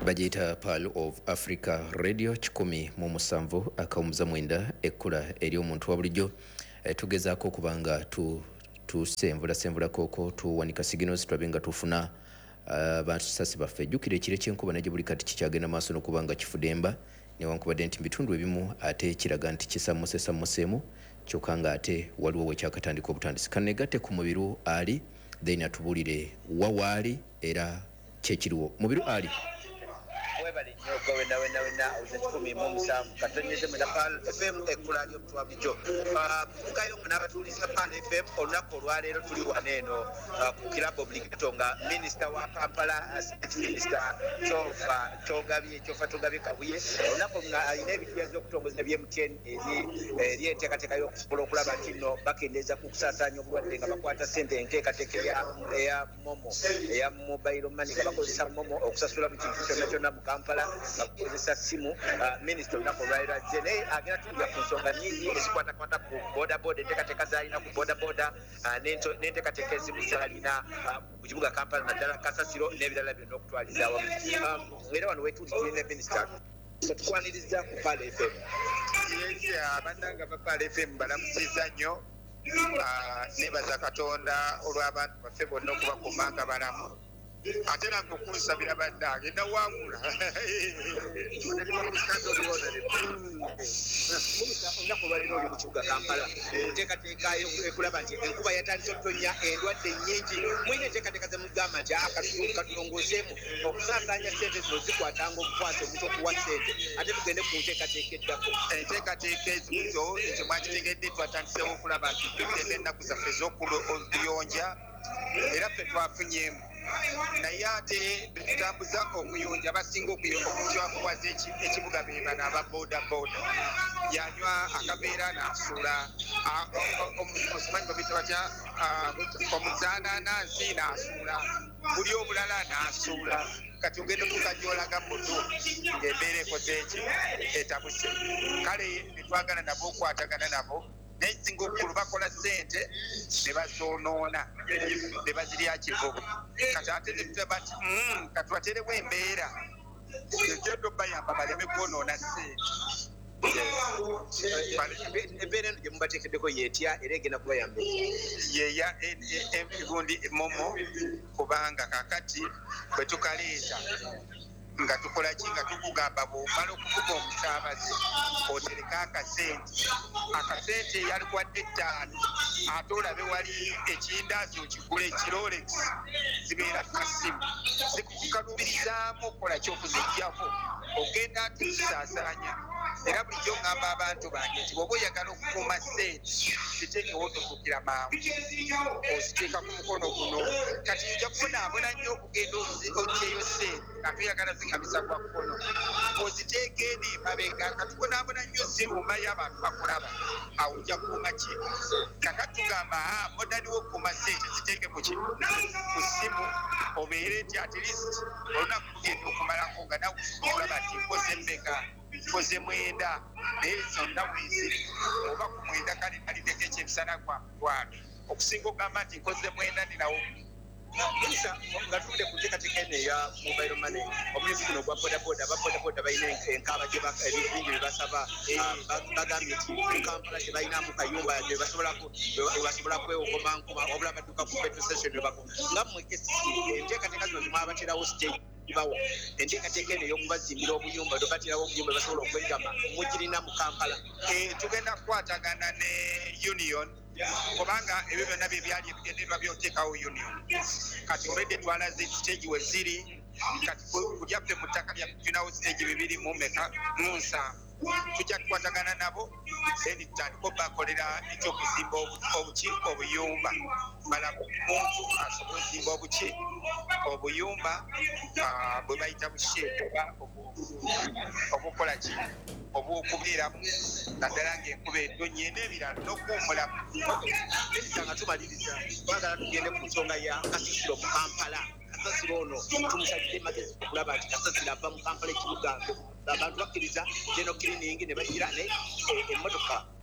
bagiyita Pearl of Africa Radio 107.9 ekkula eri omuntu wa bulijjo. Tugezaako okubanga tusenvula kooko tuwanika signals tulabe nga tufuna basasi baffe. Jjukira ekire ky'enkuba najjo buli kati kikyagenda maaso n'okuba nga kifudemba newankubadde nti mu bitundu ebimu ate kiraga nti kisammuseemu kyokka nga ate waliwo wekyakatandika obutandisi. Kanegatte ku Mubiru Ali then atubuulire wawaali era kyekiriwo. Mubiru Ali. Webali nyogo wena uzekumi mumusam katonyeze mu Pearl FM ekkula lyo mutwa bijo mukayo n'abatuuliza Pearl FM olunaku olwaleero tuli waneeno ku kirabo obligatonga minister wa Kampala state minister togabye Kabuye olunaku nga alina ebitiya by'okutongoza by'MTN eri enteekateeka y'okusobola okulaba nti nno bakendeeza ku kusaasaanya obulwadde nga bakwata ssente enteekateeka eya momo eya mobile money nga bakozesa momo okusasula mu kintu kyonna mu Kampala bakozesa simu. Minister olunaku olwaleero ajje naye agenda tuulira ku nsonga nnyingi ezikwatakwata ku bodaboda enteekateeka z'alina ku bodaboda n'enteekateeka ezimu z'alina ku kibuga Kampala naddala kasasiro n'ebirala byonna okutwaliza awamu. Era wano weetuli tulina minisita tukwaniriza ku Pearl FM. Abannanga ba Pearl FM balamusiza nnyo nebaza Katonda olw'abantu baffe bonna okubakuuma nga balamu ate nange okunsabira bannange nawangula olunaku olwaleero oli mu kibuga Kampala enteekateeka ekulaba nti enkuba yatandise okutonya endwadde nnyingi mulina enteekateeka zemugamba nti katulongozeemu okusaasaanya ssente zino zikwatanga obukwasi obuto okuwa ssente ate tugende ku nteekateeka eddako. Enteekateeka ezizo ekyo mwakitegedde twatandisewo okulaba nti tuteeka ennaku zaffe ez'okuyonja era ffe twafunyeemu naye ate betutambuza okuyonja abasinga okukyakuwaza ekibuga be bano aba bodaboda yanywa akabeera n'asuula osimanyi babita batya omuzaananansi n'asuula buli obulala n'asuula kati ogenda okukajolaga mutu ng'embeera ekoze eki etabuse. Kale netwagala nabo okwatagana nabo nesinga okulu bakola ssente ne bazoonoona ne bazirya kivubu kati ate netutaba nti katubaterewo embeera egenda bayamba baleme kwonoona ssente. Embeera eno gye mubateekeddeko yeetya era egenda kubayamba yeya gundi momo kubanga kakati bwe tukaleeta nga tukola ki nga tukugamba bw'omala okuvuga omusaabaze otereka akasente yalikwadde ttaano ate olabe wali ekindaazi okigula ekirolex zibeera kasimu zikukalubirizaamu okukola ki okuziggyako ogenda tusaasaanya. Era bulijjo ngamba abantu bange nti bw'oba oyagala okukuuma ssente ziteekewo ototuukira mangu oziteeka ku mukono guno kati ojja kubonaabona nnyo okugenda oggyeyo ssente nga toyagala zikabisa gwa kukono oziteeka eno emabega nga tubonaabona nnyo zirumayo abantu bakulaba awo ojja kuuma ki kakati tugamba modani w'okukuuma ssente ziteeke ku simu obeere nti at least olunaku tugenda okumalako nga nawe okulaba nti mpoze mmeka mpoze mwenda naye zonna weeziri oba ku mwenda kale nalideko ekyebisana kwa mutwalo okusinga okugamba nti nkoze mwenda ninawo. Minisita nga tuvudde ku nteekateeka eno eya mobile money omulimu guno gwa bodaboda ababodaboda balina enkaaba ebingi bye basaba bagambye nti mu Kampala tebalinamu kayumba basobola kwewogomankuba wabula badduka ku petrol station nga mmwe enteekateeka zino zimwaba baterawo stage bawo enteekateeka eno ey'okubazimbira obuyumba baterawo obuyumba basobola okwegama mugirina mu Kampala. Tugenda kukwatagana ne union kubanga ebyo byonna bye byali ebigendererwa by'oteekawo union kati obedde twalaze stage we ziri kati kulyaffe mu ttaka lya tulinawo stage 2.7 tujja kukwatagana nabo then tutandika bakolera ekyokuzimba obuyumba mala omuntu asobola okuzimba obuyumba bwe bayita busheeka obukola ki obwokubeeramu naddala ng'enkuba eddonye n'ebirala n'okuwumulamu. Minisita nga tumaliriza twagala tugende ku nsonga ya kasasiro mu Kampala. Kasasiro ono tumusabidde magezi okulaba nti kasasiro ava mu Kampala ekibuga abantu bakkiriza geno cleaning ne bagira emmotoka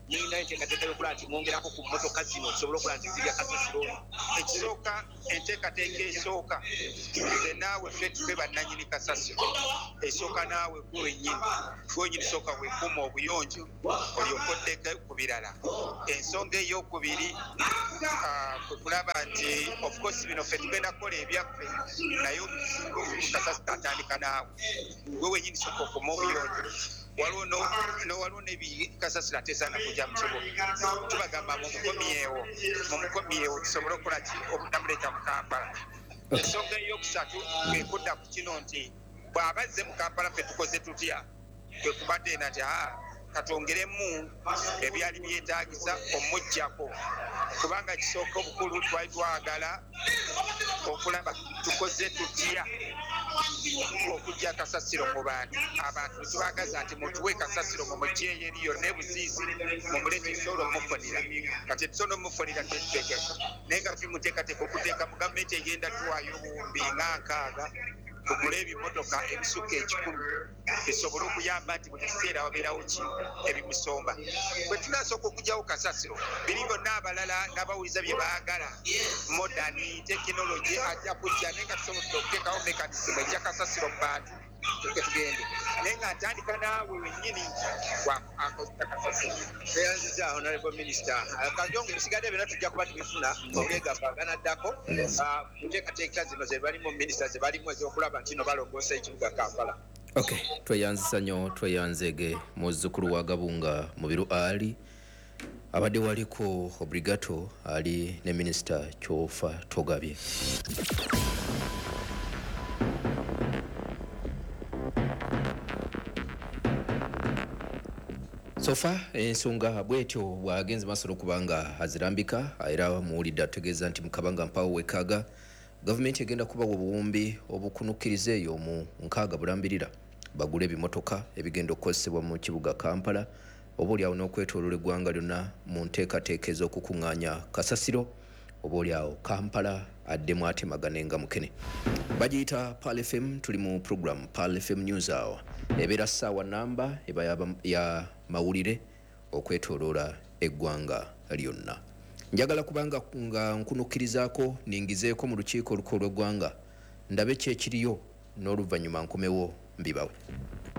mulina enteekateeka yokukola nti mwongerako ku mmotoka zino zisobole okukola nti zirya kasasiro? Ekisooka, enteekateeka esooka nze naawe ffe tube bannannyini kasasiro, esooka naawe gwenyini sooka weekuuma obuyonjo olyoke oddeke ku birala. Ensonga ey'okubiri kwe kulaba nti of course bino ffe tugenda kukola ebyaffe naye kasasiro atandika naawe gwe wenyini sooka okuuma obuyonjo. Waliwo n'ebikasasiro ateesaana kujja mu kibuga, tubagamba mumukomyeewo tusobole okukola ki obutamuleeta mu Kampala. Ensonga eyokusatu kwe kudda ku kino nti bw'abazze mu Kampala ffe tukoze tutya, kwe kubateena nti katongeremu ebyali byetaagisa omuggyako, kubanga kisooka obukulu twali twagala okulaba tukoze tutya okujja kasasiro mu bantu. Abantu tubagaza nti mutuwe kasasiro mu mugyeyo eriyo n'ebuziizi mumuleete tusobola omufunira. Kati tusobola omufunira tetutegeka naye nga tumuteekateeka okuteeka mu gavumenti egenda tuwaayo obuwumbi nga 6 tugule ebimotoka ebisukka 100 bisobole okuyamba nti buli kiseera wabeerawo ki ebimusomba. Bwe tunasooka okugyawo kasasiro biri byonna abalala n'abawuliza bye baagala modani tekinologi ajja kujja naye nga tusobodde okuteekawo mekanisimu ejja kasasiro mu bantu tugende naye nga ntandika naawe wennyini akozesa kasasiro. Eyanziza Honorable Minister Kajongo bisigadde byonna tujja kuba tubifuna obwegavaganaddako muteekateeka zino ze balimu minisita ze balimu ez'okulaba nti no balongoosa ekibuga Kampala. Okay, tweyanzisa nnyo tweyanzege muzzukulu wa Gabunga Mubiru Ali abadde waliko Obrigato ali ne Minisita Kyofa Togabye. Sofa ensonga bwetyo bwagenze masolo kubanga azirambika era muwulidde ategeeza nti mukabanga mpawo wekaaga gavumenti egenda kubawa obuwumbi obukunukiriza eyo mu 6 bulambirira bagule ebimotoka ebigenda okukozesebwa mu kibuga Kampala oboolyawo n'okwetooloola eggwanga lyonna mu nteekateeka ez'okukuŋŋaanya kasasiro oboolyawo Kampala addemu atemagane nga mukene. Bagiyita Pal FM, tuli mu program Pal FM News Hour ebeera ssaawa namba eba ya mawulire okwetooloola eggwanga lyonna. Njagala kubanga nga nkunukkirizaako ningizeeko mu lukiiko olukulu lw'eggwanga ndabe ki ekiriyo n'oluvannyuma nkomewo mbibawe.